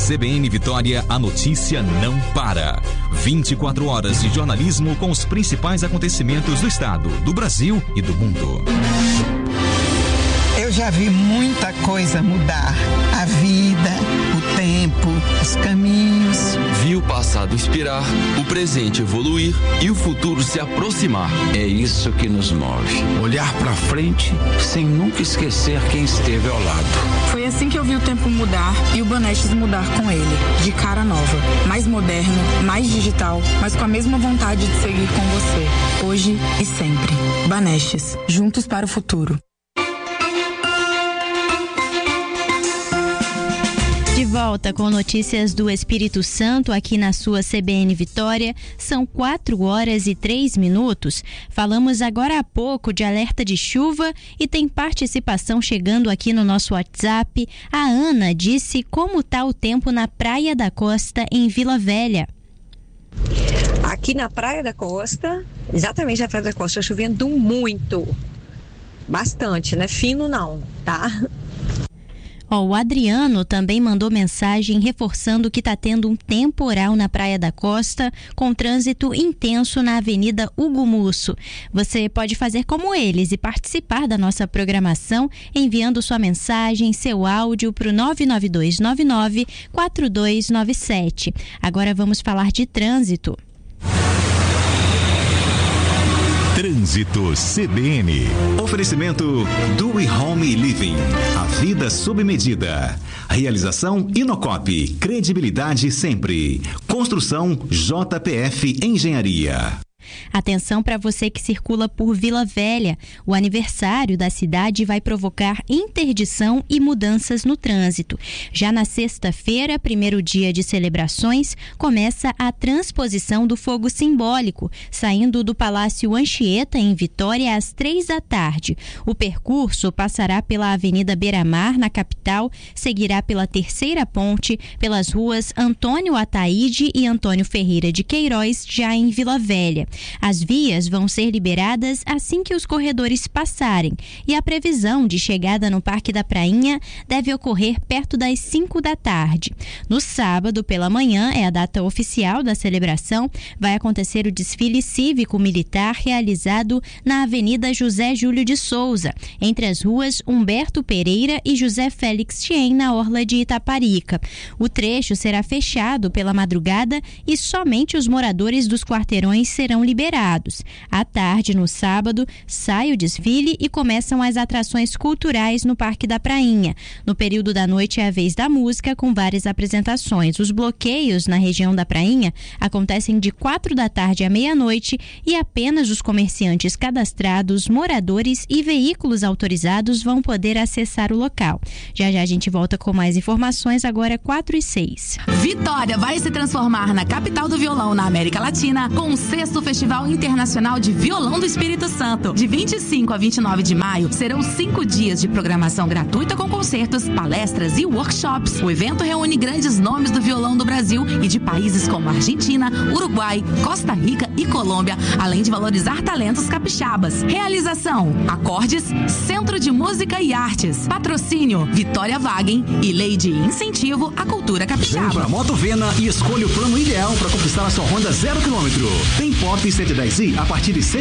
CBN Vitória, a notícia não para. 24 horas de jornalismo com os principais acontecimentos do estado, do Brasil e do mundo. Eu já vi muita coisa mudar. A vida, o tempo, os caminhos. Vi o passado expirar, o presente evoluir e o futuro se aproximar. É isso que nos move. Olhar pra frente sem nunca esquecer quem esteve ao lado. Foi assim que eu vi o tempo mudar e o Banestes mudar com ele. De cara nova, mais moderno, mais digital, mas com a mesma vontade de seguir com você. Hoje e sempre. Banestes, juntos para o futuro. De volta com notícias do Espírito Santo aqui na sua CBN Vitória. São 4h03. Falamos agora há pouco de alerta de chuva e tem participação chegando aqui no nosso WhatsApp. A Ana disse como está o tempo na Praia da Costa, em Vila Velha. Aqui na Praia da Costa, exatamente na Praia da Costa, está chovendo muito. Bastante, né? Fino não, tá? O Adriano também mandou mensagem reforçando que está tendo um temporal na Praia da Costa, com trânsito intenso na Avenida Hugo Musso. Você pode fazer como eles e participar da nossa programação enviando sua mensagem, seu áudio para o 99299-4297. Agora vamos falar de trânsito. Trânsito CBN. Oferecimento do Home Living. A vida sob medida. Realização Inocop. Credibilidade sempre. Construção JPF Engenharia. Atenção para você que circula por Vila Velha. O aniversário da cidade vai provocar interdição e mudanças no trânsito. Já na sexta-feira, primeiro dia de celebrações, começa a transposição do fogo simbólico, saindo do Palácio Anchieta, em Vitória, às 15h. O percurso passará pela Avenida Beira-Mar, na capital, seguirá pela Terceira Ponte, pelas ruas Antônio Ataíde e Antônio Ferreira de Queiroz, já em Vila Velha. As vias vão ser liberadas assim que os corredores passarem e a previsão de chegada no Parque da Prainha deve ocorrer perto das 17h. No sábado, pela manhã, é a data oficial da celebração, vai acontecer o desfile cívico-militar realizado na Avenida José Júlio de Souza, entre as ruas Humberto Pereira e José Félix Tien, na orla de Itaparica. O trecho será fechado pela madrugada e somente os moradores dos quarteirões serão liberados. À tarde, no sábado, sai o desfile e começam as atrações culturais no Parque da Prainha. No período da noite é a vez da música, com várias apresentações. Os bloqueios na região da Prainha acontecem de 16h à meia-noite e apenas os comerciantes cadastrados, moradores e veículos autorizados vão poder acessar o local. Já já a gente volta com mais informações, agora 4h06. Vitória vai se transformar na capital do violão na América Latina com o 6º Festival Internacional de Violão do Espírito Santo. De 25 a 29 de maio, serão 5 dias de programação gratuita com concertos, palestras e workshops. O evento reúne grandes nomes do violão do Brasil e de países como Argentina, Uruguai, Costa Rica e Colômbia, além de valorizar talentos capixabas. Realização: Acordes, Centro de Música e Artes. Patrocínio: Vitória Wagen e Lei de Incentivo à Cultura Capixaba. Vem pra Moto Vena e escolha o plano ideal para conquistar a sua Honda 0 km. Tem Pop 110i a partir de R$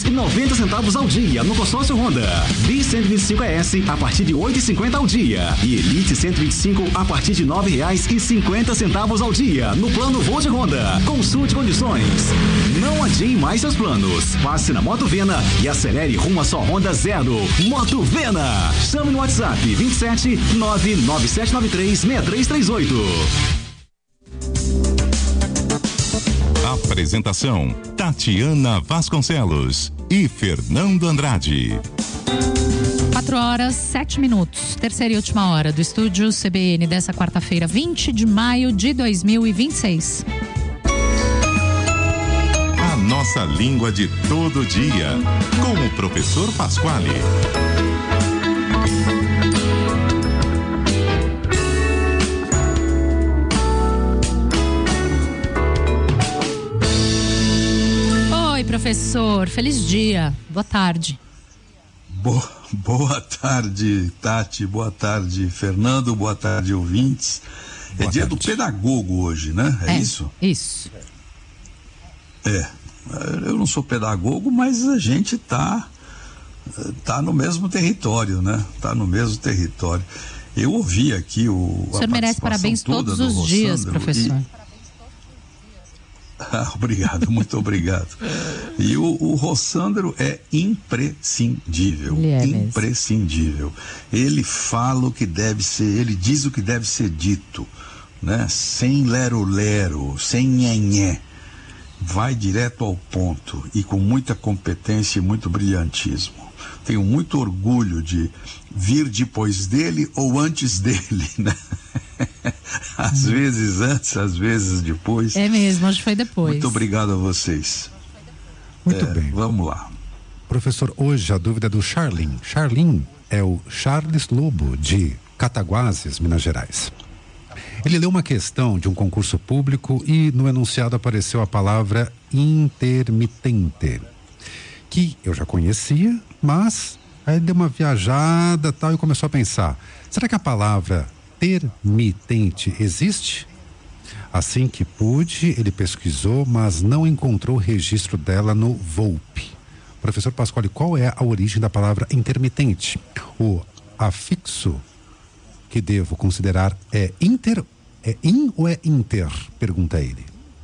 6,90 ao dia no consórcio Honda. Bi 125S a partir de R$ 8,50 ao dia. E Elite 125 a partir de R$ 9,50 ao dia no plano Voo de Honda. Consulte condições. Não adie mais seus planos. Passe na Moto Vena e acelere rumo à sua Honda 0. Moto Vena. Chame no WhatsApp 27 99793 6338. Apresentação: Tatiana Vasconcelos e Fernando Andrade. 4h07. Terceira e última hora do estúdio CBN dessa quarta-feira, 20 de maio de 2026. A nossa língua de todo dia, com o professor Pasquale. Oi, professor. Feliz dia. Boa tarde. Boa tarde, Tati. Boa tarde, Fernando. Boa tarde, ouvintes. É dia do pedagogo hoje, né? É isso? Isso. Eu não sou pedagogo, mas a gente tá no mesmo território, né? Tá no mesmo território. Eu ouvi aqui o senhor merece parabéns todos os dias, professor. Obrigado, muito obrigado. E o Rossandro é imprescindível. Imprescindível. Ele fala o que deve ser, ele diz o que deve ser dito, né? Sem lero-lero, sem nhenhé. Vai direto ao ponto e com muita competência e muito brilhantismo. Tenho muito orgulho de vir depois dele ou antes dele, né? Às vezes antes, às vezes depois. É mesmo, hoje foi depois. Muito obrigado a vocês. Muito bem. Vamos lá. Professor, hoje a dúvida é do Charlin. Charlin é o Charles Lobo, de Cataguases, Minas Gerais. Ele leu uma questão de um concurso público e no enunciado apareceu a palavra intermitente, que eu já conhecia, mas aí deu uma viajada tal e começou a pensar, será que a palavra intermitente existe? Assim que pôde, ele pesquisou, mas não encontrou registro dela no Volpe. Professor Pasquale, qual é a origem da palavra intermitente? O afixo que devo considerar é in ou é inter? Pergunta ele.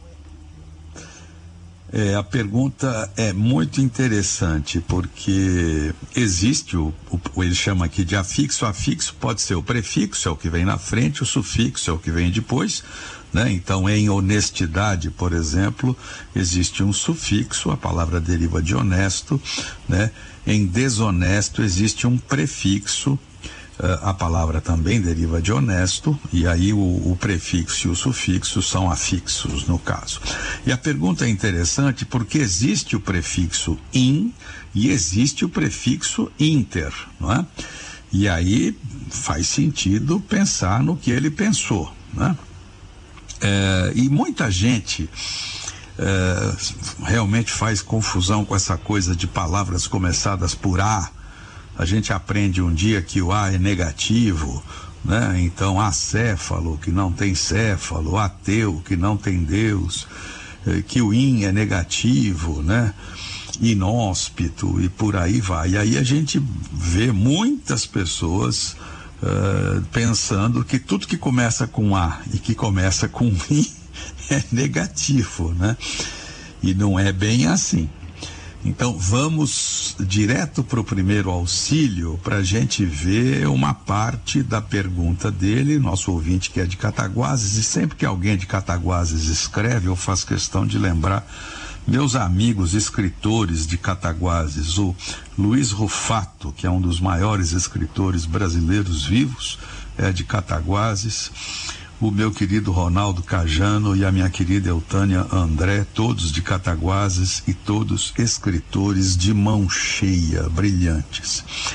A pergunta é muito interessante, porque existe ele chama aqui de afixo. Afixo pode ser o prefixo, é o que vem na frente, o sufixo é o que vem depois, né? Então, em honestidade, por exemplo, existe um sufixo, a palavra deriva de honesto, né? Em desonesto existe um prefixo, a palavra também deriva de honesto, e aí o prefixo e o sufixo são afixos, no caso. E a pergunta é interessante porque existe o prefixo in e existe o prefixo inter, não é? E aí faz sentido pensar no que ele pensou, né? E muita gente realmente faz confusão com essa coisa de palavras começadas por A. A gente aprende um dia que o A é negativo, né? Então, acéfalo, que não tem céfalo, ateu, que não tem Deus, que o in é negativo, né? Inóspito e por aí vai. E aí a gente vê muitas pessoas pensando que tudo que começa com A e que começa com in é negativo, né? E não é bem assim. Então vamos direto para o primeiro auxílio para a gente ver uma parte da pergunta dele, nosso ouvinte que é de Cataguases, e sempre que alguém de Cataguases escreve, eu faço questão de lembrar meus amigos escritores de Cataguases, o Luiz Rufato, que é um dos maiores escritores brasileiros vivos, é de Cataguases, o meu querido Ronaldo Cajano e a minha querida Eutânia André, todos de Cataguases e todos escritores de mão cheia, brilhantes.